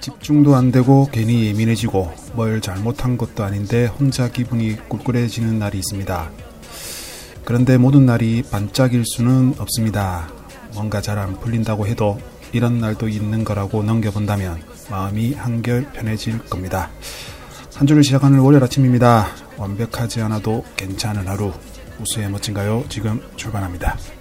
집중도 안 되고 괜히 예민해지고 뭘 잘못한 것도 아닌데 혼자 기분이 꿀꿀해지는 날이 있습니다. 그런데 모든 날이 반짝일 수는 없습니다. 뭔가 잘 안 풀린다고 해도 이런 날도 있는 거라고 넘겨본다면 마음이 한결 편해질 겁니다. 한 주를 시작하는 월요일 아침입니다. 완벽하지 않아도 괜찮은 하루, 우수의 멋진가요? 지금 출발합니다.